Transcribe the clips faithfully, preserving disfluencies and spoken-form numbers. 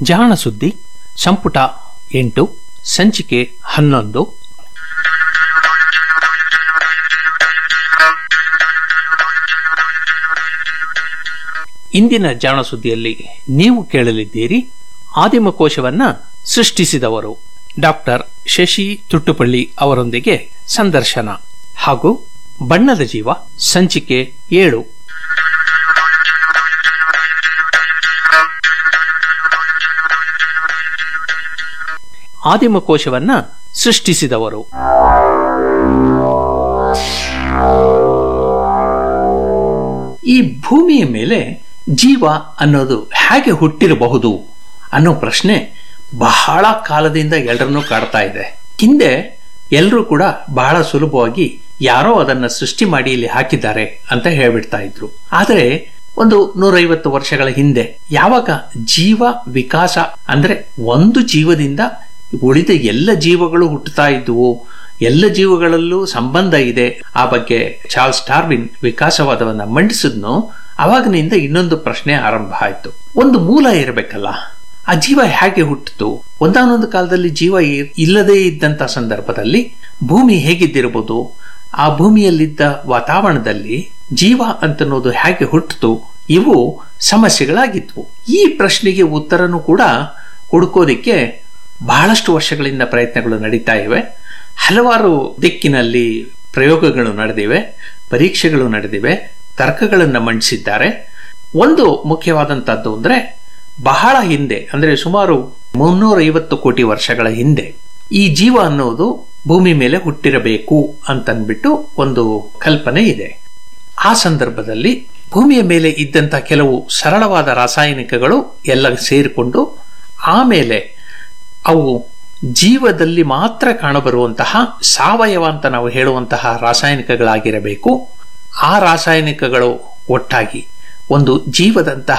ಜಾಣ ಸುದ್ದಿ ಸಂಪುಟ ಎಂಟು ಸಂಚಿಕೆ ಹನ್ನೊಂದು. ಇಂದಿನ ಜಾಣ ಸುದ್ದಿಯಲ್ಲಿ ನೀವು ಕೇಳಲಿದ್ದೀರಿ ಆದಿಮಕೋಶವನ್ನ ಸೃಷ್ಟಿಸಿದವರು ಡಾಕ್ಟರ್ ಶಶಿ ತುಟ್ಟುಪಳ್ಳಿ ಅವರೊಂದಿಗೆ ಸಂದರ್ಶನ ಹಾಗೂ ಬಣ್ಣದ ಜೀವ ಸಂಚಿಕೆ ಏಳು. ಆದಿಮಕೋಶವನ್ನ ಸೃಷ್ಟಿಸಿದವರು ಈ ಭೂಮಿಯ ಮೇಲೆ ಜೀವ ಅನ್ನೋದು ಹೇಗೆ ಹುಟ್ಟಿರಬಹುದು ಅನ್ನೋ ಪ್ರಶ್ನೆ ಬಹಳ ಕಾಲದಿಂದ ಎಲ್ಲರನ್ನೂ ಕಾಡ್ತಾ ಇದೆ. ಹಿಂದೆ ಎಲ್ಲರೂ ಕೂಡ ಬಹಳ ಸುಲಭವಾಗಿ ಯಾರೋ ಅದನ್ನ ಸೃಷ್ಟಿ ಮಾಡಿ ಇಲ್ಲಿ ಹಾಕಿದ್ದಾರೆ ಅಂತ ಹೇಳ್ಬಿಡ್ತಾ ಇದ್ರು. ಆದರೆ ಒಂದು ನೂರೈವತ್ತು ವರ್ಷಗಳ ಹಿಂದೆ ಯಾವಾಗ ಜೀವ ವಿಕಾಸ ಅಂದ್ರೆ ಒಂದು ಜೀವದಿಂದ ಉಳಿದ ಎಲ್ಲ ಜೀವಗಳು ಹುಟ್ಟುತ್ತಾ ಇದ್ವು, ಎಲ್ಲ ಜೀವಗಳಲ್ಲೂ ಸಂಬಂಧ ಇದೆ, ಆ ಬಗ್ಗೆ ಚಾರ್ಲ್ಸ್ ಡಾರ್ವಿನ್ ವಿಕಾಸವಾದವನ್ನ ಮಂಡಿಸಿದ್ನು, ಅವಾಗಿನಿಂದ ಇನ್ನೊಂದು ಪ್ರಶ್ನೆ ಆರಂಭ ಆಯ್ತು. ಒಂದು ಮೂಲ ಇರಬೇಕಲ್ಲ, ಆ ಜೀವ ಹೇಗೆ ಹುಟ್ಟಿತು? ಒಂದಾನೊಂದು ಕಾಲದಲ್ಲಿ ಜೀವ ಇಲ್ಲದೇ ಇದ್ದಂತ ಸಂದರ್ಭದಲ್ಲಿ ಭೂಮಿ ಹೇಗಿದ್ದಿರಬಹುದು? ಆ ಭೂಮಿಯಲ್ಲಿದ್ದ ವಾತಾವರಣದಲ್ಲಿ ಜೀವ ಅಂತನ್ನೋದು ಹೇಗೆ ಹುಟ್ಟಿತು? ಇವು ಸಮಸ್ಯೆಗಳಾಗಿದ್ವು. ಈ ಪ್ರಶ್ನೆಗೆ ಉತ್ತರನೂ ಕೂಡ ಹುಡುಕೋದಿಕ್ಕೆ ಬಹಳಷ್ಟು ವರ್ಷಗಳಿಂದ ಪ್ರಯತ್ನಗಳು ನಡೀತಾ ಇವೆ. ಹಲವಾರು ದಿಕ್ಕಿನಲ್ಲಿ ಪ್ರಯೋಗಗಳು ನಡೆದಿವೆ, ಪರೀಕ್ಷೆಗಳು ನಡೆದಿವೆ, ತರ್ಕಗಳನ್ನು ಮಂಡಿಸಿದ್ದಾರೆ. ಒಂದು ಮುಖ್ಯವಾದಂತಹದ್ದು ಅಂದ್ರೆ ಬಹಳ ಹಿಂದೆ ಅಂದ್ರೆ ಸುಮಾರು ಮುನ್ನೂರ ಐವತ್ತು ಕೋಟಿ ವರ್ಷಗಳ ಹಿಂದೆ ಈ ಜೀವ ಅನ್ನೋದು ಭೂಮಿ ಮೇಲೆ ಹುಟ್ಟಿರಬೇಕು ಅಂತನ್ಬಿಟ್ಟು ಒಂದು ಕಲ್ಪನೆ ಇದೆ. ಆ ಸಂದರ್ಭದಲ್ಲಿ ಭೂಮಿಯ ಮೇಲೆ ಇದ್ದಂತ ಕೆಲವು ಸರಳವಾದ ರಾಸಾಯನಿಕಗಳು ಎಲ್ಲ ಸೇರಿಕೊಂಡು ಆಮೇಲೆ ಅವು ಜೀವದಲ್ಲಿ ಮಾತ್ರ ಕಾಣಬರುವಂತಹ ಸಾವಯವ ಅಂತ ನಾವು ಹೇಳುವಂತಹ ರಾಸಾಯನಿಕಗಳಾಗಿರಬೇಕು. ಆ ರಾಸಾಯನಿಕಗಳು ಒಟ್ಟಾಗಿ ಒಂದು ಜೀವದಂತಹ,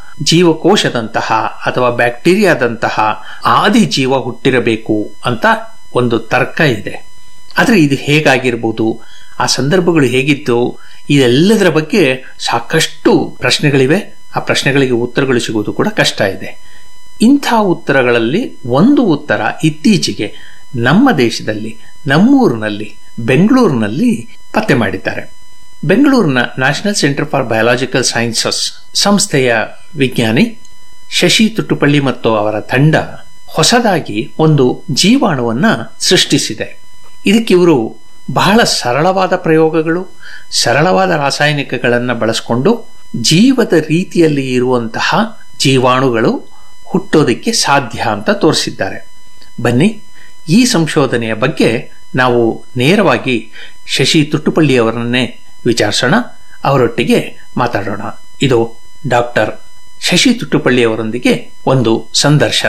ಜೀವಕೋಶದಂತಹ ಅಥವಾ ಬ್ಯಾಕ್ಟೀರಿಯಾದಂತಹ ಆದಿ ಜೀವ ಹುಟ್ಟಿರಬೇಕು ಅಂತ ಒಂದು ತರ್ಕ ಇದೆ. ಆದ್ರೆ ಇದು ಹೇಗಾಗಿರ್ಬೋದು, ಆ ಸಂದರ್ಭಗಳು ಹೇಗಿತ್ತು, ಇದೆಲ್ಲದರ ಬಗ್ಗೆ ಸಾಕಷ್ಟು ಪ್ರಶ್ನೆಗಳಿವೆ. ಆ ಪ್ರಶ್ನೆಗಳಿಗೆ ಉತ್ತರಗಳು ಸಿಗುವುದು ಕೂಡ ಕಷ್ಟ ಇದೆ. ಇಂಥ ಉತ್ತರಗಳಲ್ಲಿ ಒಂದು ಉತ್ತರ ಇತ್ತೀಚೆಗೆ ನಮ್ಮ ದೇಶದಲ್ಲಿ, ನಮ್ಮೂರಿನಲ್ಲಿ, ಬೆಂಗಳೂರಿನಲ್ಲಿ ಪತ್ತೆ ಮಾಡಿದ್ದಾರೆ. ಬೆಂಗಳೂರಿನ national centre for biological sciences ಸಂಸ್ಥೆಯ ವಿಜ್ಞಾನಿ ಶಶಿ ತುಟ್ಟುಪಳ್ಳಿ ಮತ್ತು ಅವರ ತಂಡ ಹೊಸದಾಗಿ ಒಂದು ಜೀವಾಣುವನ್ನ ಸೃಷ್ಟಿಸಿದೆ. ಇದಕ್ಕೆ ಇವರು ಬಹಳ ಸರಳವಾದ ಪ್ರಯೋಗಗಳು, ಸರಳವಾದ ರಾಸಾಯನಿಕಗಳನ್ನು ಬಳಸಿಕೊಂಡು ಜೀವದ ರೀತಿಯಲ್ಲಿ ಇರುವಂತಹ ಜೀವಾಣುಗಳು ಹುಟ್ಟೋದಕ್ಕೆ ಸಾಧ್ಯ ಅಂತ ತೋರಿಸಿದ್ದಾರೆ. ಬನ್ನಿ, ಈ ಸಂಶೋಧನೆಯ ಬಗ್ಗೆ ನಾವು ನೇರವಾಗಿ ಶಶಿ ತುಟ್ಟುಪಳ್ಳಿ ಅವರನ್ನೇ ವಿಚಾರಿಸೋಣ, ಅವರೊಟ್ಟಿಗೆ ಮಾತಾಡೋಣ. ಇದು ಡಾಕ್ಟರ್ ಶಶಿ ತುಟ್ಟುಪಳ್ಳಿ ಅವರೊಂದಿಗೆ ಒಂದು ಸಂದರ್ಶನ.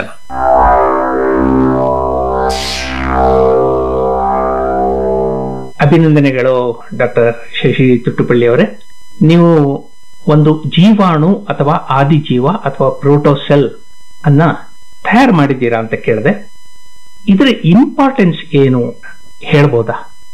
ಅಭಿನಂದನೆಗಳು ಡಾಕ್ಟರ್ ಶಶಿ ತುಟ್ಟುಪಳ್ಳಿ ಅವರೇ. ನೀವು ಒಂದು ಜೀವಾಣು ಅಥವಾ ಆದಿಜೀವ ಅಥವಾ ಪ್ರೋಟೋಸೆಲ್ ಅನ್ನ ತಯಾರು ಮಾಡಿದ್ದೀರಾ ಅಂತ ಕೇಳಿದೆ. ಇದರ ಇಂಪಾರ್ಟೆನ್ಸ್ ಏನು ಹೇಳ್ಬೋದಾ?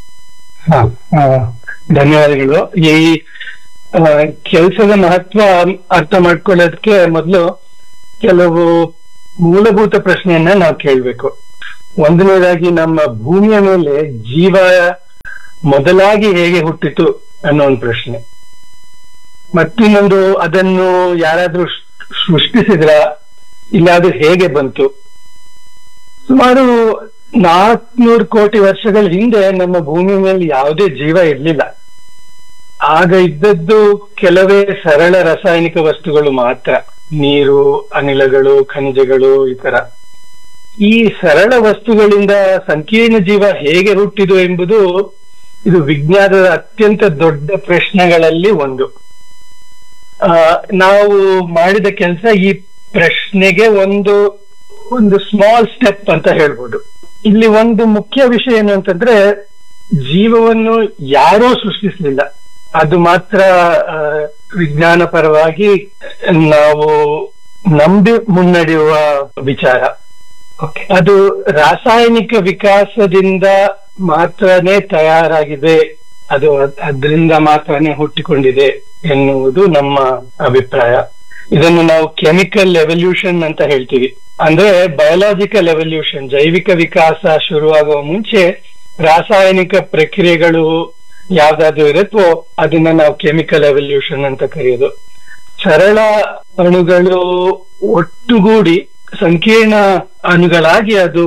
ಧನ್ಯವಾದಗಳು. ಈ ಕೆಲಸದ ಮಹತ್ವ ಅರ್ಥ ಮಾಡ್ಕೊಳ್ಳೋದಕ್ಕೆ ಮೊದಲು ಕೆಲವು ಮೂಲಭೂತ ಪ್ರಶ್ನೆಯನ್ನ ನಾವು ಕೇಳ್ಬೇಕು. ಒಂದನೇದಾಗಿ, ನಮ್ಮ ಭೂಮಿಯ ಮೇಲೆ ಜೀವ ಮೊದಲಾಗಿ ಹೇಗೆ ಹುಟ್ಟಿತು ಅನ್ನೋ ಒಂದು ಪ್ರಶ್ನೆ. ಮತ್ತಿನ್ನೊಂದು, ಅದನ್ನು ಯಾರಾದ್ರೂ ಸೃಷ್ಟಿಸಿದ್ರ, ಇಲ್ಲ ಅದು ಹೇಗೆ ಬಂತು? ಸುಮಾರು ನಾಲ್ಕನೂರು ಕೋಟಿ ವರ್ಷಗಳ ಹಿಂದೆ ನಮ್ಮ ಭೂಮಿ ಮೇಲೆ ಯಾವುದೇ ಜೀವ ಇರ್ಲಿಲ್ಲ. ಆಗ ಇದ್ದದ್ದು ಕೆಲವೇ ಸರಳ ರಾಸಾಯನಿಕ ವಸ್ತುಗಳು ಮಾತ್ರ, ನೀರು, ಅನಿಲಗಳು, ಖನಿಜಗಳು, ಈ ತರ. ಈ ಸರಳ ವಸ್ತುಗಳಿಂದ ಸಂಕೀರ್ಣ ಜೀವ ಹೇಗೆ ಹುಟ್ಟಿದು ಎಂಬುದು ಇದು ವಿಜ್ಞಾನದ ಅತ್ಯಂತ ದೊಡ್ಡ ಪ್ರಶ್ನೆಗಳಲ್ಲಿ ಒಂದು. ಆ ನಾವು ಮಾಡಿದ ಕೆಲಸ ಈ ಪ್ರಶ್ನೆಗೆ ಒಂದು ಒಂದು ಸ್ಮಾಲ್ ಸ್ಟೆಪ್ ಅಂತ ಹೇಳ್ಬೋದು. ಇಲ್ಲಿ ಒಂದು ಮುಖ್ಯ ವಿಷಯ ಏನು ಅಂತಂದ್ರೆ, ಜೀವವನ್ನು ಯಾರೂ ಸೃಷ್ಟಿಸಲಿಲ್ಲ. ಅದು ಮಾತ್ರ ವಿಜ್ಞಾನ ಪರವಾಗಿ ನಾವು ನಂಬಿ ಮುನ್ನಡೆಯುವ ವಿಚಾರ. ಅದು ರಾಸಾಯನಿಕ ವಿಕಾಸದಿಂದ ಮಾತ್ರನೇ ತಯಾರಾಗಿದೆ, ಅದು ಅದರಿಂದ ಮಾತ್ರನೇ ಹುಟ್ಟಿಕೊಂಡಿದೆ ಎನ್ನುವುದು ನಮ್ಮ ಅಭಿಪ್ರಾಯ. ಇದನ್ನು ನಾವು ಕೆಮಿಕಲ್ ಎವಲ್ಯೂಷನ್ ಅಂತ ಹೇಳ್ತೀವಿ. ಅಂದ್ರೆ ಬಯೋಲಾಜಿಕಲ್ ಎವಲ್ಯೂಷನ್, ಜೈವಿಕ ವಿಕಾಸ ಶುರುವಾಗುವ ಮುಂಚೆ ರಾಸಾಯನಿಕ ಪ್ರಕ್ರಿಯೆಗಳು ಯಾವ್ದಾದ್ರು ಇರುತ್ತೋ ಅದನ್ನ ನಾವು ಕೆಮಿಕಲ್ ಎವಲ್ಯೂಷನ್ ಅಂತ ಕರೆಯೋದು. ಸರಳ ಅಣುಗಳು ಒಟ್ಟುಗೂಡಿ ಸಂಕೀರ್ಣ ಅಣುಗಳಾಗಿ ಅದು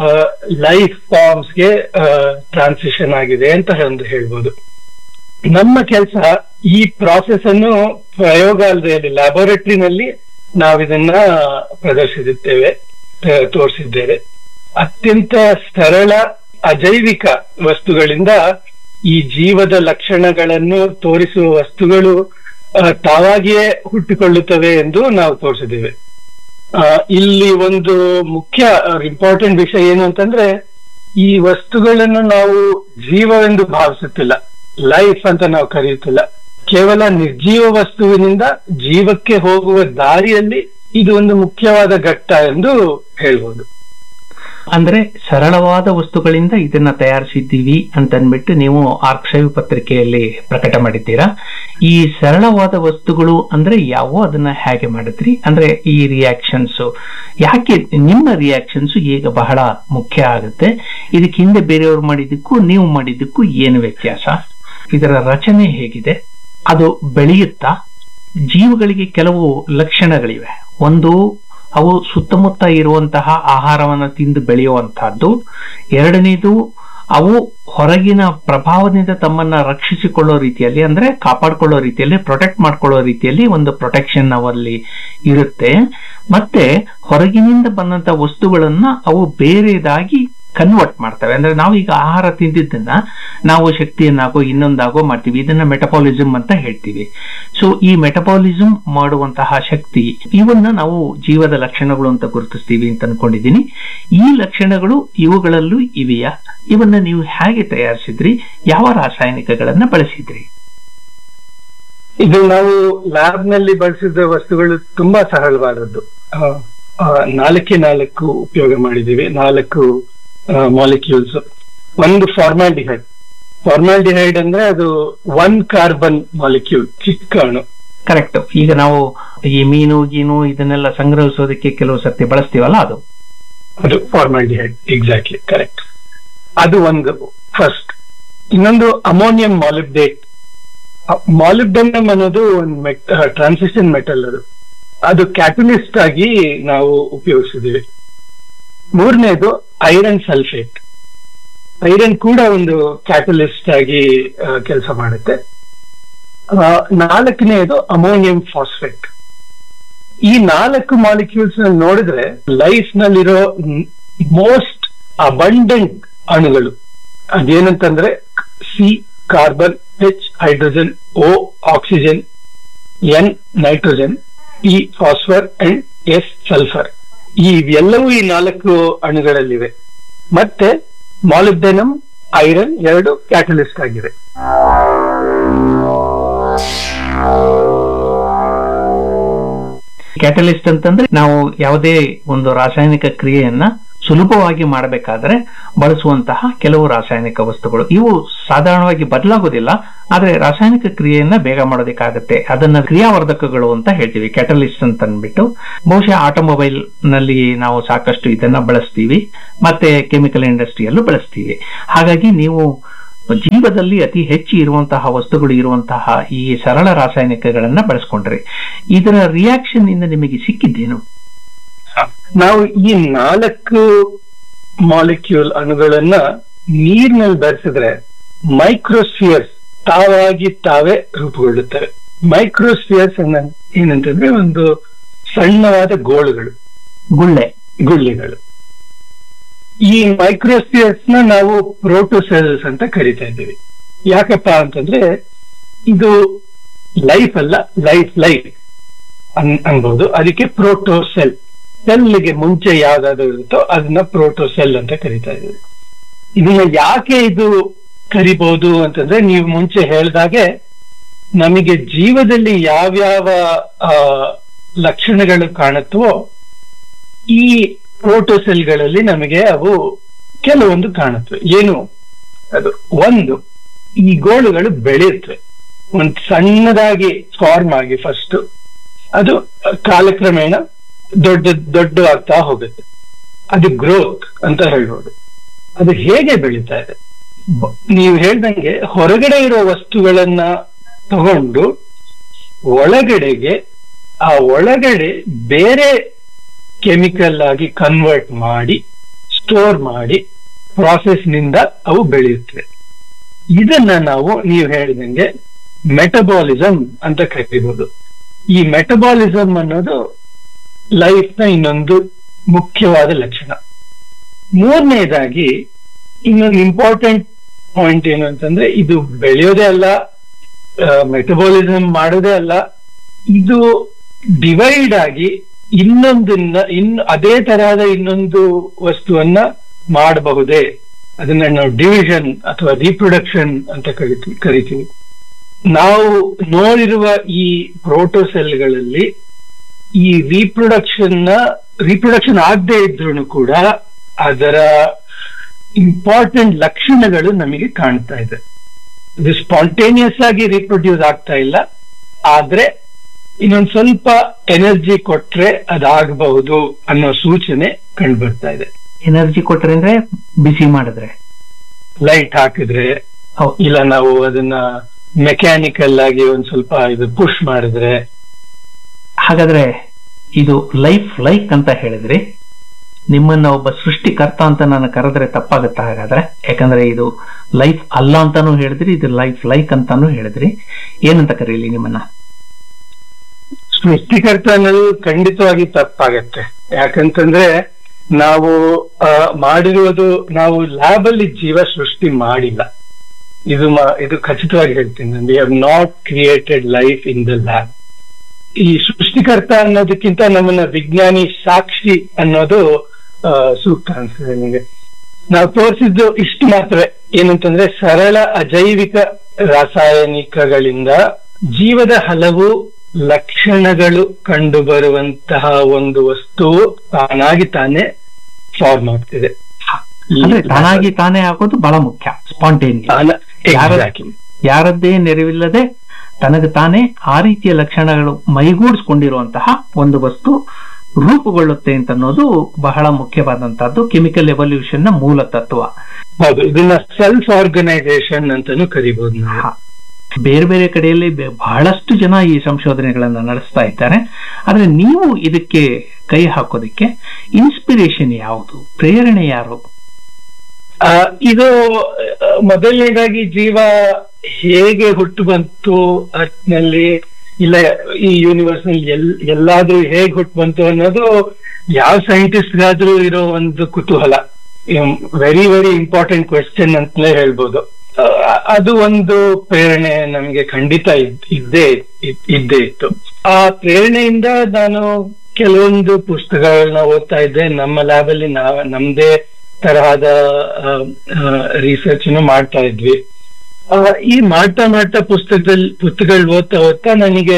ಲೈಫ್ ಫಾರ್ಮ್ಸ್ಗೆ ಟ್ರಾನ್ಸಿಷನ್ ಆಗಿದೆ ಅಂತ ಒಂದು ಹೇಳ್ಬೋದು. ನಮ್ಮ ಕೆಲಸ ಈ ಪ್ರಾಸೆಸ್ ಅನ್ನು ಪ್ರಯೋಗಾಲಯದಲ್ಲಿ ಲ್ಯಾಬೋರೇಟರಿನಲ್ಲಿ ನಾವಿದನ್ನ ಪ್ರದರ್ಶಿಸುತ್ತೇವೆ, ತೋರಿಸಿದ್ದೇವೆ. ಅತ್ಯಂತ ಸರಳ ಅಜೈವಿಕ ವಸ್ತುಗಳಿಂದ ಈ ಜೀವದ ಲಕ್ಷಣಗಳನ್ನು ತೋರಿಸುವ ವಸ್ತುಗಳು ತಾವಾಗಿಯೇ ಹುಟ್ಟಿಕೊಳ್ಳುತ್ತವೆ ಎಂದು ನಾವು ತೋರಿಸಿದ್ದೇವೆ. ಇಲ್ಲಿ ಒಂದು ಮುಖ್ಯ ಇಂಪಾರ್ಟೆಂಟ್ ವಿಷಯ ಏನು ಅಂತಂದ್ರೆ, ಈ ವಸ್ತುಗಳನ್ನು ನಾವು ಜೀವವೆಂದು ಭಾವಿಸುತ್ತಿಲ್ಲ, ಲೈಫ್ ಅಂತ ನಾವು ಕರೆಯುತ್ತಿಲ್ಲ. ಕೇವಲ ನಿರ್ಜೀವ ವಸ್ತುವಿನಿಂದ ಜೀವಕ್ಕೆ ಹೋಗುವ ದಾರಿಯಲ್ಲಿ ಇದು ಒಂದು ಮುಖ್ಯವಾದ ಘಟ್ಟ ಎಂದು ಹೇಳ್ಬೋದು. ಅಂದ್ರೆ ಸರಳವಾದ ವಸ್ತುಗಳಿಂದ ಇದನ್ನ ತಯಾರಿಸಿದ್ದೀವಿ ಅಂತ ಅಂದ್ಬಿಟ್ಟು ನೀವು ಆರ್ಕ್ಸೈವ್ ಪತ್ರಿಕೆಯಲ್ಲಿ ಪ್ರಕಟ ಮಾಡಿದ್ದೀರಾ. ಈ ಸರಳವಾದ ವಸ್ತುಗಳು ಅಂದ್ರೆ ಯಾವ, ಅದನ್ನ ಹೇಗೆ ಮಾಡಿದ್ರಿ? ಅಂದ್ರೆ ಈ ರಿಯಾಕ್ಷನ್ಸ್ ಯಾಕೆ, ನಿಮ್ಮ ರಿಯಾಕ್ಷನ್ಸ್ ಈಗ ಬಹಳ ಮುಖ್ಯ ಆಗುತ್ತೆ. ಇದಕ್ಕೆ ಹಿಂದೆ ಬೇರೆಯವರು ಮಾಡಿದ್ದಕ್ಕೂ ನೀವು ಮಾಡಿದ್ದಕ್ಕೂ ಏನು ವ್ಯತ್ಯಾಸ? ಇದರ ರಚನೆ ಹೇಗಿದೆ? ಅದು ಬೆಳೆಯುತ್ತಾ? ಜೀವಗಳಿಗೆ ಕೆಲವು ಲಕ್ಷಣಗಳಿವೆ. ಒಂದು, ಅವು ಸುತ್ತಮುತ್ತ ಇರುವಂತಹ ಆಹಾರವನ್ನು ತಿಂದು ಬೆಳೆಯುವಂತಹದ್ದು. ಎರಡನೇದು, ಅವು ಹೊರಗಿನ ಪ್ರಭಾವದಿಂದ ತಮ್ಮನ್ನ ರಕ್ಷಿಸಿಕೊಳ್ಳೋ ರೀತಿಯಲ್ಲಿ, ಅಂದ್ರೆ ಕಾಪಾಡಿಕೊಳ್ಳೋ ರೀತಿಯಲ್ಲಿ, ಪ್ರೊಟೆಕ್ಟ್ ಮಾಡ್ಕೊಳ್ಳೋ ರೀತಿಯಲ್ಲಿ ಒಂದು ಪ್ರೊಟೆಕ್ಷನ್ ಅವಲ್ಲಿ ಇರುತ್ತೆ. ಮತ್ತೆ ಹೊರಗಿನಿಂದ ಬಂದಂತ ವಸ್ತುಗಳನ್ನ ಅವು ಬೇರೆದಾಗಿ ಕನ್ವರ್ಟ್ ಮಾಡ್ತವೆ. ಅಂದ್ರೆ ನಾವೀಗ ಆಹಾರ ತಿಂದಿದ್ದನ್ನ ನಾವು ಶಕ್ತಿಯನ್ನಾಗೋ ಇನ್ನೊಂದಾಗೋ ಮಾಡ್ತೀವಿ. ಇದನ್ನ ಮೆಟಬಾಲಿಸಮ್ ಅಂತ ಹೇಳ್ತೀವಿ. ಸೊ ಈ ಮೆಟಬಾಲಿಸಮ್ ಮಾಡುವಂತಹ ಶಕ್ತಿ, ಇವನ್ನ ನಾವು ಜೀವದ ಲಕ್ಷಣಗಳು ಅಂತ ಗುರುತಿಸ್ತೀವಿ ಅಂತ ಅನ್ಕೊಂಡಿದ್ದೀನಿ. ಈ ಲಕ್ಷಣಗಳು ಇವುಗಳಲ್ಲೂ ಇವೆಯಾ? ಇವನ್ನ ನೀವು ಹೇಗೆ ತಯಾರಿಸಿದ್ರಿ? ಯಾವ ರಾಸಾಯನಿಕಗಳನ್ನ ಬಳಸಿದ್ರಿ? ಇದು ನಾವು ಲ್ಯಾಬ್ ನಲ್ಲಿ ಬಳಸಿದ ವಸ್ತುಗಳು ತುಂಬಾ ಸರಳವಾದದ್ದು. ನಾಲ್ಕೇ ನಾಲ್ಕು ಉಪಯೋಗ ಮಾಡಿದೀವಿ, ನಾಲ್ಕು ಮಾಲಿಕ್ಯೂಲ್ಸ್. ಒಂದು ಫಾರ್ಮಾಲ್ಡಿಹೈಡ್. ಫಾರ್ಮಾಲ್ಡಿಹೈಡ್ ಅಂದ್ರೆ ಅದು ಒನ್ ಕಾರ್ಬನ್ ಮಾಲಿಕ್ಯೂಲ್, ಚಿಕ್ಕ ಅಣು. ಕರೆಕ್ಟ್. ಈಗ ನಾವು ಈ ಮೀನು ಗೀನು ಇದನ್ನೆಲ್ಲ ಸಂಗ್ರಹಿಸೋದಕ್ಕೆ ಕೆಲವು ಸರ್ತಿ ಬಳಸ್ತೀವಲ್ಲ, ಅದು ಅದು ಫಾರ್ಮಾಲ್ಡಿಹೈಡ್. Exactly correct. ಅದು ಒಂದು ಫಸ್ಟ್. ಇನ್ನೊಂದು ಅಮೋನಿಯಂ ಮಾಲಿಬ್ಡೇಟ್. ಮಾಲಿಬ್ಡೆನಮ್ ಅನ್ನೋದು ಒಂದು ಟ್ರಾನ್ಸಿಷನ್ ಮೆಟಲ್. ಅದು ಅದು ಕ್ಯಾಟಲಿಸ್ಟ್ ಆಗಿ ನಾವು ಉಪಯೋಗಿಸಿದೀವಿ. ಮೂರನೇದು ಐರನ್ ಸಲ್ಫೇಟ್. ಐರನ್ ಕೂಡ ಒಂದು ಕ್ಯಾಟಲಿಸ್ಟ್ ಆಗಿ ಕೆಲಸ ಮಾಡುತ್ತೆ. ನಾಲ್ಕನೇದು ಅಮೋನಿಯಂ ಫಾಸ್ಫೇಟ್. ಈ ನಾಲ್ಕು ಮಾಲಿಕ್ಯೂಲ್ಸ್ ನೋಡಿದ್ರೆ ಲೈಫ್ ನಲ್ಲಿರೋ ಮೋಸ್ಟ್ ಅಬಂಡೆಂಟ್ ಅಣುಗಳು ಅದೇನಂತಂದ್ರೆ C carbon, H hydrogen, O oxygen, N nitrogen, E phosphor and S sulphur. ಈ ಎಲ್ಲವೂ ಈ ನಾಲ್ಕು ಅಣುಗಳಲ್ಲಿವೆ. ಮತ್ತೆ ಮಾಲಿಬ್ಡೆನಮ್, ಐರನ್ ಎರಡು ಕ್ಯಾಟಲಿಸ್ಟ್ ಆಗಿವೆ. ಕ್ಯಾಟಲಿಸ್ಟ್ ಅಂತಂದ್ರೆ ನಾವು ಯಾವುದೇ ಒಂದು ರಾಸಾಯನಿಕ ಕ್ರಿಯೆಯನ್ನ ಸುಲಭವಾಗಿ ಮಾಡಬೇಕಾದ್ರೆ ಬಳಸುವಂತಹ ಕೆಲವು ರಾಸಾಯನಿಕ ವಸ್ತುಗಳು. ಇವು ಸಾಧಾರಣವಾಗಿ ಬದಲಾಗೋದಿಲ್ಲ, ಆದ್ರೆ ರಾಸಾಯನಿಕ ಕ್ರಿಯೆಯನ್ನ ಬೇಗ ಮಾಡೋದಕ್ಕಾಗತ್ತೆ. ಅದನ್ನ ಕ್ರಿಯಾವರ್ಧಕಗಳು ಅಂತ ಹೇಳ್ತೀವಿ, ಕ್ಯಾಟಲಿಸ್ಟ್ ಅಂತ ಅಂದ್ಬಿಟ್ಟು. ಬಹುಶಃ ಆಟೋಮೊಬೈಲ್ ನಲ್ಲಿ ನಾವು ಸಾಕಷ್ಟು ಇದನ್ನ ಬಳಸ್ತೀವಿ, ಮತ್ತೆ ಕೆಮಿಕಲ್ ಇಂಡಸ್ಟ್ರಿಯಲ್ಲೂ ಬಳಸ್ತೀವಿ. ಹಾಗಾಗಿ ನೀವು ಜೀವದಲ್ಲಿ ಅತಿ ಹೆಚ್ಚು ಇರುವಂತಹ ವಸ್ತುಗಳು ಇರುವಂತಹ ಈ ಸರಳ ರಾಸಾಯನಿಕಗಳನ್ನ ಬಳಸ್ಕೊಂಡ್ರಿ. ಇದರ ರಿಯಾಕ್ಷನ್ ಇಂದ ನಿಮಗೆ ಸಿಕ್ಕಿದ್ದೇನು? ನಾವು ಈ ನಾಲ್ಕು ಮಾಲಿಕ್ಯೂಲ್ ಅಣುಗಳನ್ನ ನೀರಿನಲ್ಲಿ ಬೆರೆಸಿದ್ರೆ ಮೈಕ್ರೋಸ್ಫಿಯರ್ಸ್ ತಾವಾಗಿ ತಾವೇ ರೂಪುಗೊಳ್ಳುತ್ತವೆ. ಮೈಕ್ರೋಸ್ಫಿಯರ್ಸ್ ಏನಂತಂದ್ರೆ ಒಂದು ಸಣ್ಣವಾದ ಗೋಳುಗಳು, ಗುಳ್ಳೆ ಗುಳ್ಳೆಗಳು. ಈ ಮೈಕ್ರೋಸ್ಫಿಯರ್ಸ್ ನ ನಾವು ಪ್ರೋಟೋಸೆಲ್ಸ್ ಅಂತ ಕರಿತಾ ಇದ್ದೀವಿ. ಯಾಕಪ್ಪ ಅಂತಂದ್ರೆ ಇದು ಲೈಫ್ ಅಲ್ಲ, ಲೈಫ್ ಲೈಫ್ ಅನ್ಬಹುದು. ಅದಕ್ಕೆ ಪ್ರೋಟೋಸೆಲ್. ಸೆಲ್ಗೆ ಮುಂಚೆ ಯಾವ್ದಾದ್ರು ಇರುತ್ತೋ ಅದನ್ನ ಪ್ರೋಟೋಸೆಲ್ ಅಂತ ಕರಿತಾ ಇದ್ದೀವಿ. ಇದನ್ನ ಯಾಕೆ ಇದು ಕರಿಬಹುದು ಅಂತಂದ್ರೆ, ನೀವು ಮುಂಚೆ ಹೇಳ್ದಾಗೆ ನಮಗೆ ಜೀವದಲ್ಲಿ ಯಾವ್ಯಾವ ಲಕ್ಷಣಗಳು ಕಾಣುತ್ತವೋ ಈ ಪ್ರೋಟೋಸೆಲ್ಗಳಲ್ಲಿ ನಮಗೆ ಅವು ಕೆಲವೊಂದು ಕಾಣುತ್ತವೆ. ಏನು ಅದು? ಒಂದು, ಈ ಗೋಳುಗಳು ಬೆಳೆಯುತ್ತವೆ, ಒಂದು ಸಣ್ಣದಾಗಿ ಫಾರ್ಮ್ ಆಗಿ ಫಸ್ಟ್ ಅದು ಕಾಲಕ್ರಮೇಣ ದೊಡ್ಡ ದೊಡ್ಡ ಆಗ್ತಾ ಹೋಗುತ್ತೆ. ಅದು ಗ್ರೋತ್ ಅಂತ ಹೇಳ್ಬೋದು. ಅದು ಹೇಗೆ ಬೆಳೀತಾ ಇದೆ? ನೀವು ಹೇಳ್ದಂಗೆ ಹೊರಗಡೆ ಇರೋ ವಸ್ತುಗಳನ್ನ ತಗೊಂಡು ಒಳಗಡೆಗೆ, ಆ ಒಳಗಡೆ ಬೇರೆ ಕೆಮಿಕಲ್ ಆಗಿ ಕನ್ವರ್ಟ್ ಮಾಡಿ ಸ್ಟೋರ್ ಮಾಡಿ ಪ್ರಾಸೆಸ್ ನಿಂದ ಅವು ಬೆಳೆಯುತ್ತವೆ. ಇದನ್ನ ನಾವು ನೀವು ಹೇಳಿದಂಗೆ ಮೆಟಬಾಲಿಸಮ್ ಅಂತ ಕರೀಬಹುದು. ಈ ಮೆಟಬಾಲಿಸಮ್ ಅನ್ನೋದು ಲೈಫ್ ನ ಇನ್ನೊಂದು ಮುಖ್ಯವಾದ ಲಕ್ಷಣ. ಮೂರನೇದಾಗಿ ಇನ್ನೊಂದು ಇಂಪಾರ್ಟೆಂಟ್ ಪಾಯಿಂಟ್ ಏನು ಅಂತಂದ್ರೆ, ಇದು ಬೆಳೆಯೋದೇ ಅಲ್ಲ, ಮೆಟಬಾಲಿಸಮ್ ಮಾಡೋದೇ ಅಲ್ಲ, ಇದು ಡಿವೈಡ್ ಆಗಿ ಇನ್ನೊಂದನ್ನ ಇನ್ನು ಅದೇ ತರಹದ ಇನ್ನೊಂದು ವಸ್ತುವನ್ನ ಮಾಡಬಹುದೇ, ಅದನ್ನ ನಾವು ಡಿವಿಷನ್ ಅಥವಾ ರೀಪ್ರೊಡಕ್ಷನ್ ಅಂತ ಕರಿತೀವಿ ಕರಿತೀವಿ ನಾವು ನೋಡಿರುವ ಈ ಪ್ರೋಟೋಸೆಲ್ಗಳಲ್ಲಿ ಈ ರೀಪ್ರೊಡಕ್ಷನ್ ನ ರೀಪ್ರೊಡಕ್ಷನ್ ಆಗದೆ ಇದ್ರೂ ಕೂಡ ಅದರ ಇಂಪಾರ್ಟೆಂಟ್ ಲಕ್ಷಣಗಳು ನಮಗೆ ಕಾಣ್ತಾ ಇದೆ. ಇದು ಸ್ಪಾಂಟೇನಿಯಸ್ ಆಗಿ ರೀಪ್ರೊಡ್ಯೂಸ್ ಆಗ್ತಾ ಇಲ್ಲ, ಆದ್ರೆ ಇನ್ನೊಂದ್ ಸ್ವಲ್ಪ ಎನರ್ಜಿ ಕೊಟ್ರೆ ಅದಾಗಬಹುದು ಅನ್ನೋ ಸೂಚನೆ ಕಂಡು ಬರ್ತಾ ಇದೆ. ಎನರ್ಜಿ ಕೊಟ್ರೆ ಅಂದ್ರೆ ಬಿಸಿ ಮಾಡಿದ್ರೆ, ಲೈಟ್ ಹಾಕಿದ್ರೆ, ಇಲ್ಲ ನಾವು ಅದನ್ನ ಮೆಕ್ಯಾನಿಕಲ್ ಆಗಿ ಒಂದ್ ಸ್ವಲ್ಪ ಇದು ಪುಷ್ ಮಾಡಿದ್ರೆ. ಹಾಗಾದ್ರೆ ಇದು ಲೈಫ್ ಲೈಕ್ ಅಂತ ಹೇಳಿದ್ರಿ. ನಿಮ್ಮನ್ನ ಒಬ್ಬ ಸೃಷ್ಟಿಕರ್ತ ಅಂತ ನಾನು ಕರೆದ್ರೆ ತಪ್ಪಾಗತ್ತಾ? ಹಾಗಾದ್ರೆ ಯಾಕಂದ್ರೆ ಇದು ಲೈಫ್ ಅಲ್ಲ ಅಂತಾನು ಹೇಳಿದ್ರಿ, ಇದು ಲೈಫ್ ಲೈಕ್ ಅಂತಾನು ಹೇಳಿದ್ರಿ. ಏನಂತ ಕರೀಲಿ ನಿಮ್ಮನ್ನ? ಸೃಷ್ಟಿಕರ್ತ ಅನ್ನೋದು ಖಂಡಿತವಾಗಿ ತಪ್ಪಾಗತ್ತೆ. ಯಾಕಂತಂದ್ರೆ ನಾವು ಮಾಡಿರುವುದು, ನಾವು ಲ್ಯಾಬ್ ಅಲ್ಲಿ ಜೀವ ಸೃಷ್ಟಿ ಮಾಡಿಲ್ಲ. ಇದು ಇದು ಖಚಿತವಾಗಿ ಹೇಳ್ತೀನಿ. We have not created life in the lab. ಈ ಸೃಷ್ಟಿಕರ್ತ ಅನ್ನೋದಕ್ಕಿಂತ ನಮ್ಮನ್ನ ವಿಜ್ಞಾನಿ ಸಾಕ್ಷಿ ಅನ್ನೋದು ಸೂಕ್ತ ಅನ್ಸುತ್ತೆ ನನಗೆ. ನಾವು ತೋರಿಸಿದ್ದು ಇಷ್ಟು ಮಾತ್ರವೇ, ಏನಂತಂದ್ರೆ ಸರಳ ಅಜೈವಿಕ ರಾಸಾಯನಿಕಗಳಿಂದ ಜೀವದ ಹಲವು ಲಕ್ಷಣಗಳು ಕಂಡು ಬರುವಂತಹ ಒಂದು ವಸ್ತುವು ತಾನಾಗಿ ತಾನೇ ಫಾರ್ಮ್ ಆಗ್ತಿದೆ. ತಾನಾಗಿ ತಾನೇ ಆಗೋದು ಬಹಳ ಮುಖ್ಯ. ಸ್ಪಾಂಟೇನಿಯಸ್, ಯಾರದ್ದೇ ನೆರವಿಲ್ಲದೆ ತನಗೆ ತಾನೇ ಆ ರೀತಿಯ ಲಕ್ಷಣಗಳು ಮೈಗೂಡಿಸ್ಕೊಂಡಿರುವಂತಹ ಒಂದು ವಸ್ತು ರೂಪುಗೊಳ್ಳುತ್ತೆ ಅಂತ ಅನ್ನೋದು ಬಹಳ ಮುಖ್ಯವಾದಂತಹದ್ದು. ಕೆಮಿಕಲ್ ಎವಲ್ಯೂಷನ್ ನ ಮೂಲ ತತ್ವ. ಹೌದು, ಇದನ್ನ ಸೆಲ್ಫ್ ಆರ್ಗನೈಸೇಷನ್ ಅಂತಾನು ಕರಿಬಹುದು. ಬೇರೆ ಬೇರೆ ಕಡೆಯಲ್ಲಿ ಬಹಳಷ್ಟು ಜನ ಈ ಸಂಶೋಧನೆಗಳನ್ನ ನಡೆಸ್ತಾ ಇದ್ದಾರೆ. ಆದ್ರೆ ನೀವು ಇದಕ್ಕೆ ಕೈ ಹಾಕೋದಕ್ಕೆ ಇನ್ಸ್ಪಿರೇಷನ್ ಯಾವುದು, ಪ್ರೇರಣೆ ಯಾರು? ಇದು ಮೊದಲನೇದಾಗಿ ಜೀವ ಹೇಗೆ ಹುಟ್ಟು ಬಂತು ಅದ್ನಲ್ಲಿ, ಇಲ್ಲ ಈ ಯೂನಿವರ್ಸ್ ನಲ್ಲಿ ಎಲ್ ಎಲ್ಲಾದ್ರೂ ಹೇಗೆ ಹುಟ್ಟು ಬಂತು ಅನ್ನೋದು ಯಾವ ಸೈಂಟಿಸ್ಟ್ಗಾದ್ರೂ ಇರೋ ಒಂದು ಕುತೂಹಲ. ವೆರಿ ವೆರಿ ಇಂಪಾರ್ಟೆಂಟ್ ಕ್ವೆಶ್ಚನ್ ಅಂತಲೇ ಹೇಳ್ಬೋದು. ಅದು ಒಂದು ಪ್ರೇರಣೆ ನಮಗೆ ಖಂಡಿತ ಇದ್ದೇ ಇದ್ದೇ ಇತ್ತು. ಆ ಪ್ರೇರಣೆಯಿಂದ ನಾನು ಕೆಲವೊಂದು ಪುಸ್ತಕಗಳನ್ನ ಓದ್ತಾ ಇದ್ದೆ. ನಮ್ಮ ಲ್ಯಾಬ್ ಅಲ್ಲಿ ನಾವ್ ನಮ್ದೇ ತರಹದ ರಿಸರ್ಚ್ ಮಾಡ್ತಾ ಇದ್ವಿ. ಈ ಮಾಡ್ತಾ ಮಾಡ್ತಾ ಪುಸ್ತಕದಲ್ಲಿ ಪುಸ್ತಕಗಳು ಓದ್ತಾ ಓದ್ತಾ ನನಗೆ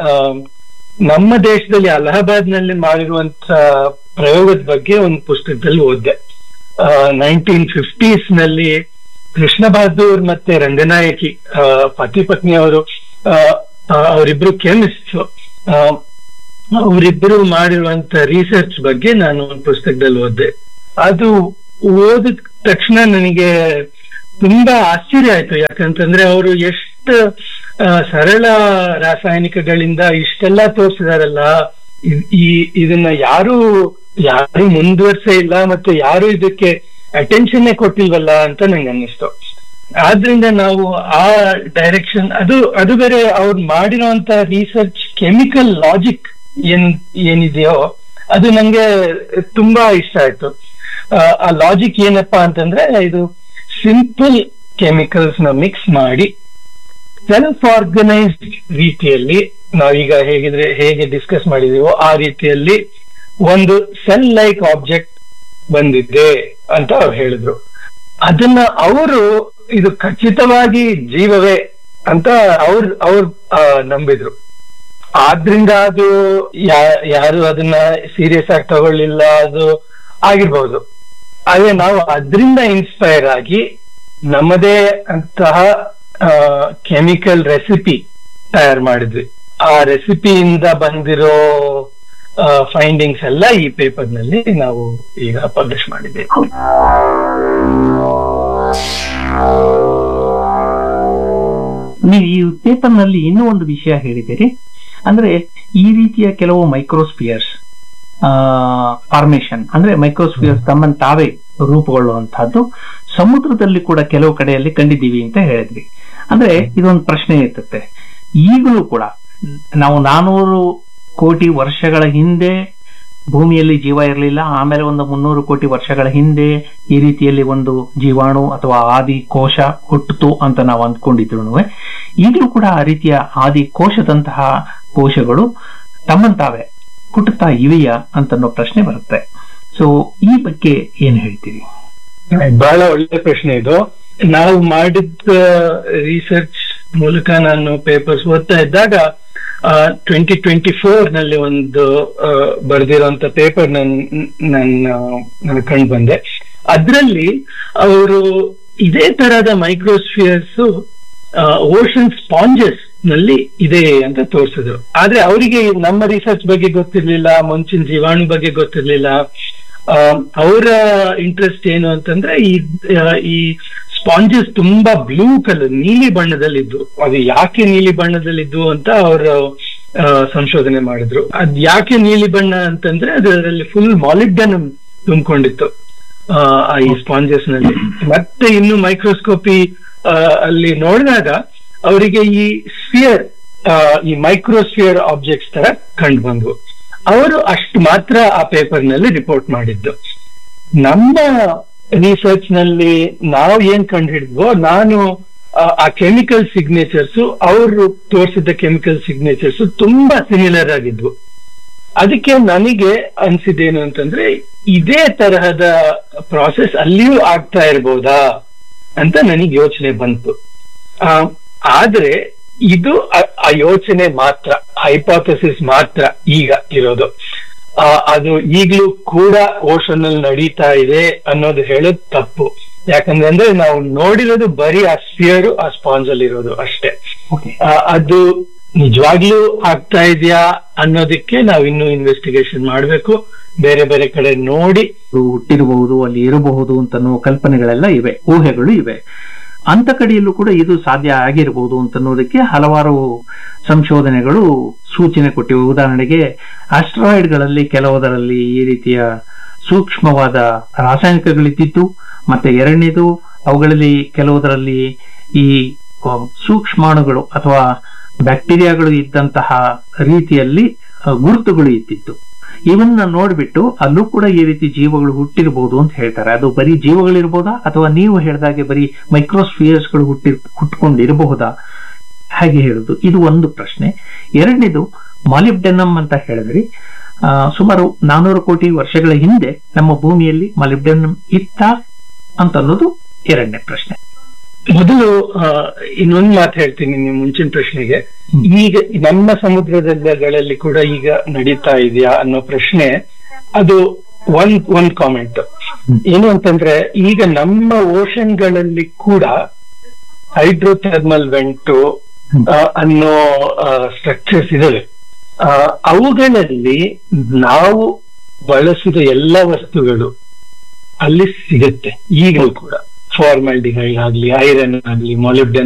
ನಮ್ಮ ದೇಶದಲ್ಲಿ ಅಲಹಾಬಾದ್ ನಲ್ಲಿ ಮಾಡಿರುವಂತ ಪ್ರಯೋಗದ ಬಗ್ಗೆ ಒಂದು ಪುಸ್ತಕದಲ್ಲಿ ಓದ್ದೆ. ನೈನ್ಟೀನ್ ಫಿಫ್ಟೀಸ್ ನಲ್ಲಿ ಕೃಷ್ಣ ಬಹದ್ದೂರ್ ಮತ್ತೆ ರಂಗನಾಯಕಿ ಪತಿ ಪತ್ನಿ ಅವರು ಅವರಿಬ್ರು ಕೆಮಿಸ್ಟ್, ಅವರಿಬ್ರು ಮಾಡಿರುವಂತ ರಿಸರ್ಚ್ ಬಗ್ಗೆ ನಾನು ಒಂದು ಪುಸ್ತಕದಲ್ಲಿ ಓದ್ದೆ. ಅದು ಓದಿದ ತಕ್ಷಣ ನನಗೆ ತುಂಬಾ ಆಶ್ಚರ್ಯ ಆಯ್ತು. ಯಾಕಂತಂದ್ರೆ ಅವರು ಎಷ್ಟು ಸರಳ ರಾಸಾಯನಿಕಗಳಿಂದ ಇಷ್ಟೆಲ್ಲ ತೋರಿಸಿದಾರಲ್ಲ, ಈ ಇದನ್ನ ಯಾರು ಯಾರು ಮುಂದುವರ್ಸೇ ಇಲ್ಲ, ಮತ್ತೆ ಯಾರು ಇದಕ್ಕೆ ಅಟೆನ್ಷನ್ ಕೊಟ್ಟಿಲ್ವಲ್ಲ ಅಂತ ನಂಗೆ ಅನ್ನಿಸ್ತು. ಆದ್ರಿಂದ ನಾವು ಆ ಡೈರೆಕ್ಷನ್, ಅದು ಅದು ಬೇರೆ ಅವ್ರು ಮಾಡಿರುವಂತ ರಿಸರ್ಚ್ ಕೆಮಿಕಲ್ ಲಾಜಿಕ್ ಏನ್ ಏನಿದೆಯೋ ಅದು ನಂಗೆ ತುಂಬಾ ಇಷ್ಟ ಆಯ್ತು. ಆ ಲಾಜಿಕ್ ಏನಪ್ಪಾ ಅಂತಂದ್ರೆ, ಇದು ಸಿಂಪಲ್ ಕೆಮಿಕಲ್ಸ್ ನ ಮಿಕ್ಸ್ ಮಾಡಿ ಸೆಲ್ಫ್ ಆರ್ಗನೈಸ್ಡ್ ರೀತಿಯಲ್ಲಿ, ನಾವೀಗ ಹೇಗಿದ್ರೆ ಹೇಗೆ ಡಿಸ್ಕಸ್ ಮಾಡಿದೀವೋ ಆ ರೀತಿಯಲ್ಲಿ ಒಂದು ಸೆಲ್ ಲೈಕ್ ಆಬ್ಜೆಕ್ಟ್ ಬಂದಿದೆ ಅಂತ ಅವ್ರು ಹೇಳಿದ್ರು. ಅದನ್ನ ಅವರು ಇದು ಖಚಿತವಾಗಿ ಜೀವವೇ ಅಂತ ಅವ್ರು ಅವ್ರು ನಂಬಿದ್ರು. ಆದ್ರಿಂದ ಅದು ಯಾರು ಅದನ್ನ ಸೀರಿಯಸ್ ಆಗಿ ತಗೊಳ್ಳಿಲ್ಲ, ಅದು ಆಗಿರ್ಬಹುದು. ಆದ್ರೆ ನಾವು ಅದರಿಂದ ಇನ್ಸ್ಪೈರ್ ಆಗಿ ನಮ್ಮದೇ ಅಂತಹ ಕೆಮಿಕಲ್ ರೆಸಿಪಿ ತಯಾರು ಮಾಡಿದ್ವಿ. ಆ ರೆಸಿಪಿಯಿಂದ ಬಂದಿರೋ ಫೈಂಡಿಂಗ್ಸ್ ಎಲ್ಲ ಈ ಪೇಪರ್ ನಲ್ಲಿ ನಾವು ಈಗ ಪಬ್ಲಿಷ್ ಮಾಡಿದ್ದೇವೆ. ನೀವು ಈ ಪೇಪರ್ ನಲ್ಲಿ ಇನ್ನೂ ಒಂದು ವಿಷಯ ಹೇಳಿದಿರಿ, ಅಂದ್ರೆ ಈ ರೀತಿಯ ಕೆಲವು ಮೈಕ್ರೋಸ್ಪಿಯರ್ಸ್ ಫಾರ್ಮೇಶನ್, ಅಂದ್ರೆ ಮೈಕ್ರೋಸ್ಪಿಯರ್ಸ್ ತಮ್ಮನ್ನು ತಾವೇ ರೂಪುಗೊಳ್ಳುವಂತಹದ್ದು ಸಮುದ್ರದಲ್ಲಿ ಕೂಡ ಕೆಲವು ಕಡೆಯಲ್ಲಿ ಕಂಡಿದ್ದೀವಿ ಅಂತ ಹೇಳಿದ್ವಿ. ಅಂದ್ರೆ ಇದೊಂದು ಪ್ರಶ್ನೆ ಇರ್ತದೆ, ಈಗಲೂ ಕೂಡ ನಾವು ನಾನೂರು ಕೋಟಿ ವರ್ಷಗಳ ಹಿಂದೆ ಭೂಮಿಯಲ್ಲಿ ಜೀವ ಇರಲಿಲ್ಲ, ಆಮೇಲೆ ಒಂದು ಮುನ್ನೂರು ಕೋಟಿ ವರ್ಷಗಳ ಹಿಂದೆ ಈ ರೀತಿಯಲ್ಲಿ ಒಂದು ಜೀವಾಣು ಅಥವಾ ಆದಿ ಕೋಶ ಹುಟ್ಟಿತು ಅಂತ ನಾವು ಅಂದ್ಕೊಂಡಿದ್ರು, ಈಗಲೂ ಕೂಡ ಆ ರೀತಿಯ ಆದಿ ಕೋಶದಂತಹ ಕೋಶಗಳು ತಮ್ಮಂತಾವೆ ಹುಟ್ಟುತ್ತಾ ಇವೆಯಾ ಅಂತನ್ನೋ ಪ್ರಶ್ನೆ ಬರುತ್ತೆ. ಸೊ ಈ ಬಗ್ಗೆ ಏನ್ ಹೇಳ್ತೀರಿ? ಬಹಳ ಒಳ್ಳೆ ಪ್ರಶ್ನೆ ಇದು. ನಾವು ಮಾಡಿದ ರಿಸರ್ಚ್ ಮೂಲಕ ನಾನು ಪೇಪರ್ಸ್ ಓದ್ತಾ ಇದ್ದಾಗ ಟ್ವೆಂಟಿ ಟ್ವೆಂಟಿ ಫೋರ್ ನಲ್ಲಿ ಒಂದು ಬರೆದಿರುವಂತ ಪೇಪರ್ ನನ್ ನನ್ನ ಕಂಡು ಬಂದೆ. ಅದ್ರಲ್ಲಿ ಅವರು ಇದೇ ತರಹದ ಮೈಕ್ರೋಸ್ಫಿಯರ್ಸ್ ಓಷನ್ ಸ್ಪಾಂಜಸ್ ನಲ್ಲಿ ಇದೆ ಅಂತ ತೋರಿಸಿದ್ರು. ಆದ್ರೆ ಅವರಿಗೆ ನಮ್ಮ ರಿಸರ್ಚ್ ಬಗ್ಗೆ ಗೊತ್ತಿರ್ಲಿಲ್ಲ, ಮುಂಚಿನ ಜೀವಾಣು ಬಗ್ಗೆ ಗೊತ್ತಿರ್ಲಿಲ್ಲ. ಅವರ ಇಂಟ್ರೆಸ್ಟ್ ಏನು ಅಂತಂದ್ರೆ ಈ ಈ ಸ್ಪಾಂಜಸ್ ತುಂಬಾ ಬ್ಲೂ ಕಲರ್, ನೀಲಿ ಬಣ್ಣದಲ್ಲಿದ್ದು, ಅದು ಯಾಕೆ ನೀಲಿ ಬಣ್ಣದಲ್ಲಿದ್ದು ಅಂತ ಅವರು ಸಂಶೋಧನೆ ಮಾಡಿದ್ರು. ಅದ್ ಯಾಕೆ ನೀಲಿ ಬಣ್ಣ ಅಂತಂದ್ರೆ ಅದರಲ್ಲಿ ಫುಲ್ ಮಾಲಿಬ್ಡೆನಮ್ ತುಂಬಿಕೊಂಡಿತ್ತು ಆ ಈ ಸ್ಪಾಂಜಸ್ ನಲ್ಲಿ. ಮತ್ತೆ ಇನ್ನು ಮೈಕ್ರೋಸ್ಕೋಪಿ ಅಲ್ಲಿ ನೋಡಿದಾಗ ಅವರಿಗೆ ಈ ಸ್ಫಿಯರ್, ಈ ಮೈಕ್ರೋಸ್ಫಿಯರ್ ಆಬ್ಜೆಕ್ಟ್ಸ್ ತರ ಕಂಡು ಬಂದ್ವು. ಅವರು ಅಷ್ಟು ಮಾತ್ರ ಆ ಪೇಪರ್ ನಲ್ಲಿ ರಿಪೋರ್ಟ್ ಮಾಡಿದ್ದು. ನಮ್ಮ ರಿಸರ್ಚ್ ನಲ್ಲಿ ನಾವು ಏನ್ ಕಂಡು ಹಿಡಿದ್ವೋ, ನಾನು ಆ ಕೆಮಿಕಲ್ ಸಿಗ್ನೇಚರ್ಸ್, ಅವರು ತೋರಿಸಿದ ಕೆಮಿಕಲ್ ಸಿಗ್ನೇಚರ್ಸ್ ತುಂಬಾ ಸಿಮಿಲರ್ ಆಗಿದ್ವು. ಅದಕ್ಕೆ ನನಗೆ ಅನ್ಸಿದ್ದೇನು ಅಂತಂದ್ರೆ ಇದೇ ತರಹದ ಪ್ರಾಸೆಸ್ ಅಲ್ಲಿಯೂ ಆಗ್ತಾ ಇರ್ಬೋದಾ ಅಂತ ನನಗೆ ಯೋಚನೆ ಬಂತು. ಆ ಆದ್ರೆ ಇದು ಆ ಯೋಚನೆ ಮಾತ್ರ, ಹೈಪಾಥಸಿಸ್ ಮಾತ್ರ ಈಗ ಇರೋದು. ಆ ಅದು ಈಗಲೂ ಕೂಡ ಓಷನ್ ಅಲ್ಲಿ ನಡೀತಾ ಇದೆ ಅನ್ನೋದು ಹೇಳೋದು ತಪ್ಪು. ಯಾಕಂದ್ರೆ ಅಂದ್ರೆ ನಾವು ನೋಡಿರೋದು ಬರೀ ಆ ಸ್ಫಿಯರ್, ಆ ಸ್ಪಾಂಜ್ ಅಲ್ಲಿ ಇರೋದು ಅಷ್ಟೇ. ಅದು ನಿಜವಾಗ್ಲೂ ಆಗ್ತಾ ಇದೆಯಾ ಅನ್ನೋದಕ್ಕೆ ನಾವು ಇನ್ನೂ ಇನ್ವೆಸ್ಟಿಗೇಷನ್ ಮಾಡ್ಬೇಕು, ಬೇರೆ ಬೇರೆ ಕಡೆ ನೋಡಿ. ಹುಟ್ಟಿರಬಹುದು, ಅಲ್ಲಿ ಇರಬಹುದು ಅಂತ ಕಲ್ಪನೆಗಳೆಲ್ಲ ಇವೆ, ಊಹೆಗಳು ಇವೆ. ಅಂತ ಕಡೆಯಲ್ಲೂ ಕೂಡ ಇದು ಸಾಧ್ಯ ಆಗಿರಬಹುದು ಅಂತನ್ನೋದಕ್ಕೆ ಹಲವಾರು ಸಂಶೋಧನೆಗಳು ಸೂಚನೆ ಕೊಟ್ಟಿವೆ. ಉದಾಹರಣೆಗೆ ಆಸ್ಟ್ರಾಯ್ಡ್ಗಳಲ್ಲಿ ಕೆಲವುದರಲ್ಲಿ ಈ ರೀತಿಯ ಸೂಕ್ಷ್ಮವಾದ ರಾಸಾಯನಿಕಗಳಿದ್ದಿತ್ತು. ಮತ್ತೆ ಎರಡನೇದು, ಅವುಗಳಲ್ಲಿ ಕೆಲವುದರಲ್ಲಿ ಈ ಸೂಕ್ಷ್ಮಾಣುಗಳು ಅಥವಾ ಬ್ಯಾಕ್ಟೀರಿಯಾಗಳು ಇದ್ದಂತಹ ರೀತಿಯಲ್ಲಿ ಗುರುತುಗಳು ಇದ್ದಿತ್ತು. ಇವನ್ನ ನೋಡ್ಬಿಟ್ಟು ಅಲ್ಲೂ ಕೂಡ ಈ ರೀತಿ ಜೀವಗಳು ಹುಟ್ಟಿರಬಹುದು ಅಂತ ಹೇಳ್ತಾರೆ. ಅದು ಬರೀ ಜೀವಗಳಿರ್ಬೋದಾ ಅಥವಾ ನೀವು ಹೇಳಿದಾಗೆ ಬರೀ ಮೈಕ್ರೋಸ್ಫಿಯರ್ಸ್ ಗಳು ಹುಟ್ಟಿ ಹುಟ್ಕೊಂಡಿರಬಹುದಾ ಹಾಗೆ ಹೇಳುದು, ಇದು ಒಂದು ಪ್ರಶ್ನೆ. ಎರಡನೇದು, ಮಾಲಿಬ್ಡೆನಮ್ ಅಂತ ಹೇಳಿದ್ರಿ. ಆ ಸುಮಾರು ನಾನೂರು ಕೋಟಿ ವರ್ಷಗಳ ಹಿಂದೆ ನಮ್ಮ ಭೂಮಿಯಲ್ಲಿ ಮಾಲಿಬ್ಡೆನಮ್ ಇತ್ತ ಅಂತ ಅನ್ನೋದು ಎರಡನೇ ಪ್ರಶ್ನೆ. ಮೊದಲು ಇನ್ನೊಂದು ಮಾತು ಹೇಳ್ತೀನಿ ನೀವು ಮುಂಚಿನ ಪ್ರಶ್ನೆಗೆ. ಈಗ ನಮ್ಮ ಸಮುದ್ರದಲ್ಲಿ ಕೂಡ ಈಗ ನಡೀತಾ ಇದೆಯಾ ಅನ್ನೋ ಪ್ರಶ್ನೆ, ಅದು ಒಂದ್ ಒಂದ್ ಕಾಮೆಂಟ್ ಏನು ಅಂತಂದ್ರೆ, ಈಗ ನಮ್ಮ ಓಷನ್ಗಳಲ್ಲಿ ಕೂಡ ಹೈಡ್ರೋಥರ್ಮಲ್ ವೆಂಟು ಅನ್ನೋ ಸ್ಟ್ರಕ್ಚರ್ಸ್ ಇದಾವೆ. ಅವುಗಳಲ್ಲಿ ನಾವು ಬಳಸಿದ ಎಲ್ಲ ವಸ್ತುಗಳು ಅಲ್ಲಿ ಸಿಗುತ್ತೆ ಈಗಲೂ ಕೂಡ. ಫಾರ್ಮಾಲ್ಡಿಹೈಡ್ ಆಗ್ಲಿ, ಐರನ್ ಆಗ್ಲಿ, ಮಾಲಿಬ್ಡೆನಮ್